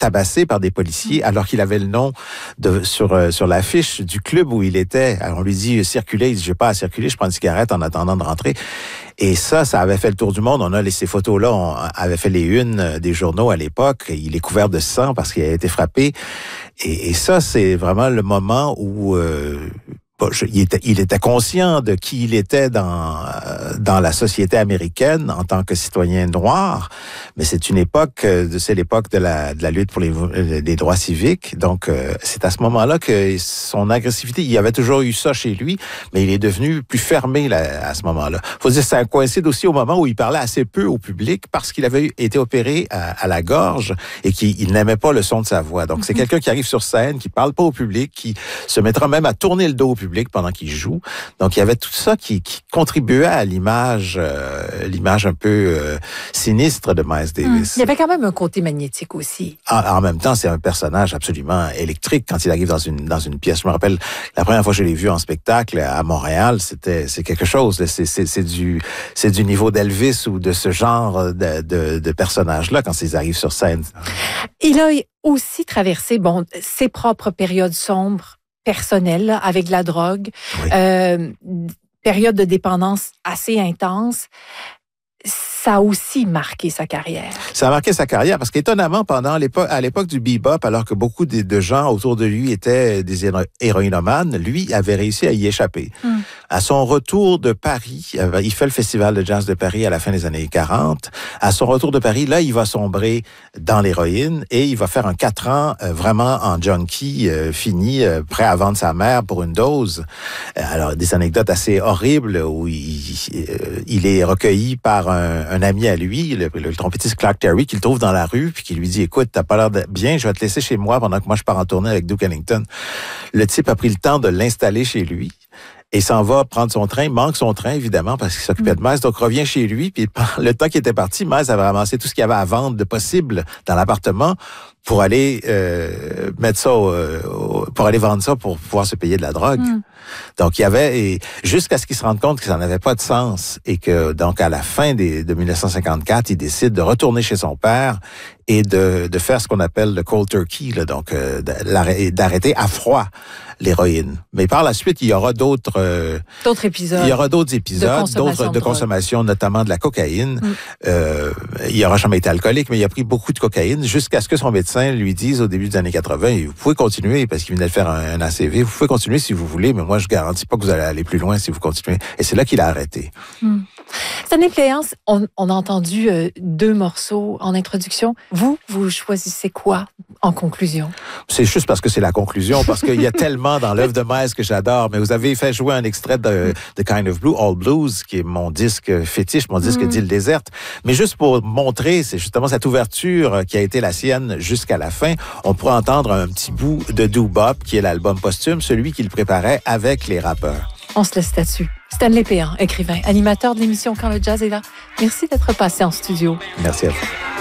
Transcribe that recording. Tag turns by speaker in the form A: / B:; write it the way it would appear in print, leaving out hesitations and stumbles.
A: tabassé par des policiers alors qu'il avait le nom sur l'affiche du club où il était. Alors on lui dit circuler, il dit j'ai pas à circuler, je prends une cigarette en attendant de rentrer. Et ça avait fait le tour du monde. On a ces photos-là, on avait fait les unes des journaux à l'époque. Il est couvert de sang parce qu'il a été frappé. Et ça, c'est vraiment le moment où il était conscient de qui il était dans la société américaine en tant que citoyen noir, mais c'est une époque, c'est l'époque de la lutte pour les droits civiques. Donc, c'est à ce moment-là que son agressivité, il avait toujours eu ça chez lui, mais il est devenu plus fermé à ce moment-là. Faut dire, ça coïncide aussi au moment où il parlait assez peu au public parce qu'il avait été opéré à la gorge et qu'il n'aimait pas le son de sa voix. Donc, c'est quelqu'un qui arrive sur scène, qui parle pas au public, qui se mettra même à tourner le dos au public pendant qu'il joue. Donc, il y avait tout ça qui contribuait à l'image un peu sinistre de Miles Davis.
B: Il y avait quand même un côté magnétique aussi.
A: En même temps, c'est un personnage absolument électrique quand il arrive dans une pièce. Je me rappelle, la première fois que je l'ai vu en spectacle à Montréal, c'est quelque chose. C'est du niveau d'Elvis ou de ce genre de personnage-là quand ils arrivent sur scène.
B: Il a aussi traversé, ses propres périodes sombres, personnelles, là, avec la drogue,
A: oui.
B: Période de dépendance assez intense. Ça a aussi marqué sa carrière.
A: Ça a marqué sa carrière parce qu'étonnamment, à l'époque du bebop, alors que beaucoup de gens autour de lui étaient des héroïnomanes, lui avait réussi à y échapper. À son retour de Paris, il fait le Festival de jazz de Paris à la fin des années 40. À son retour de Paris, là, il va sombrer dans l'héroïne et il va faire un 4 ans vraiment en junkie, fini, prêt à vendre sa mère pour une dose. Alors, des anecdotes assez horribles où il est recueilli par un ami à lui, le trompettiste Clark Terry, qui le trouve dans la rue, puis qui lui dit « Écoute, t'as pas l'air de bien, je vais te laisser chez moi pendant que moi je pars en tournée avec Duke Ellington. » Le type a pris le temps de l'installer chez lui et s'en va prendre son train. Il manque son train, évidemment, parce qu'il s'occupait de Miles, donc revient chez lui, puis le temps qu'il était parti, Miles avait ramassé tout ce qu'il y avait à vendre de possible dans l'appartement pour aller mettre ça, pour aller vendre ça pour pouvoir se payer de la drogue. Donc, il y avait, jusqu'à ce qu'il se rende compte que ça n'avait pas de sens et que, donc, à la fin de 1954, il décide de retourner chez son père et de faire ce qu'on appelle le cold turkey, là, donc d'arrêter à froid l'héroïne. Mais par la suite, il y aura d'autres épisodes. Il y aura d'autres épisodes, de consommation, notamment de la cocaïne. Il n'aura jamais été alcoolique, mais il a pris beaucoup de cocaïne jusqu'à ce que son médecin lui dise au début des années 80, vous pouvez continuer, parce qu'il venait de faire un ACV, vous pouvez continuer si vous voulez, mais moi, je garantis pas que vous allez aller plus loin si vous continuez. Et c'est là qu'il a arrêté.
B: Stanley Pléance, on a entendu 2 morceaux en introduction. Vous choisissez quoi en conclusion? C'est
A: juste parce que c'est la conclusion, parce qu'il y a tellement dans l'œuvre de Miles que j'adore. Mais vous avez fait jouer un extrait de The Kind of Blue, All Blues, qui est mon disque fétiche, mon disque d'Île déserte. Mais juste pour montrer, c'est justement cette ouverture qui a été la sienne jusqu'à la fin. On pourrait entendre un petit bout de Doo Bop, qui est l'album posthume, celui qu'il préparait avec les rappeurs.
B: On se laisse là-dessus. Stanley Péan, écrivain, animateur de l'émission Quand le jazz est là. Merci d'être passé en studio.
A: Merci à vous.